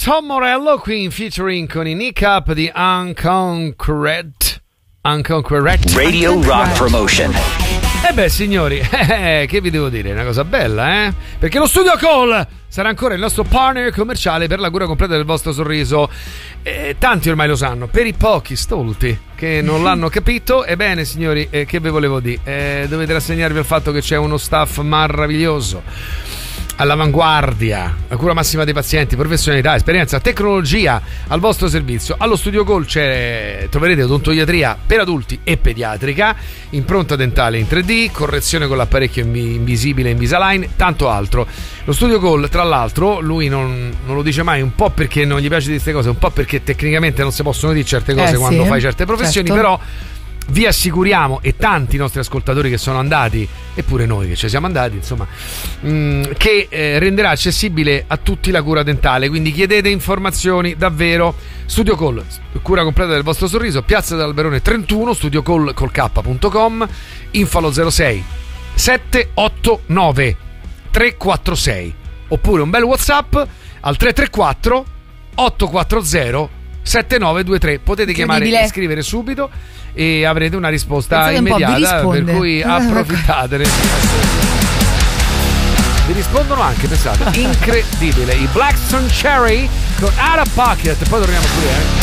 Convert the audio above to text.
Tom Morello qui in featuring con i Nick Up di Unconquered Radio Rock Promotion. Signori, che vi devo dire? È una cosa bella, Perché lo Studio Call sarà ancora il nostro partner commerciale per la cura completa del vostro sorriso. Tanti ormai lo sanno, per i pochi stolti che non l'hanno capito, ebbene signori, che vi volevo dire? Dovete rassegnarvi al fatto che c'è uno staff meraviglioso, all'avanguardia, la cura massima dei pazienti, professionalità, esperienza, tecnologia al vostro servizio. Allo Studio Call troverete odontoiatria per adulti e pediatrica, impronta dentale in 3D, correzione con l'apparecchio invisibile Invisalign, tanto altro. Lo Studio Call, tra l'altro, lui non lo dice mai, un po' perché non gli piace di queste cose, un po' perché tecnicamente non si possono dire certe cose quando fai certe professioni, certo. Però vi assicuriamo, e tanti nostri ascoltatori che sono andati, e pure noi che ci siamo andati, insomma, che renderà accessibile a tutti la cura dentale. Quindi chiedete informazioni, davvero. Studio Call, cura completa del vostro sorriso, Piazza dell'Alberone 31, studiocall.com, info allo 06 789 346, oppure un bel WhatsApp al 334 840 7923. Potete chiamare e scrivere subito e avrete una risposta immediata, per cui approfittatene. Vi rispondono anche, pensate, incredibile. I Blackstone Cherry con Out of Pocket. Poi torniamo qui,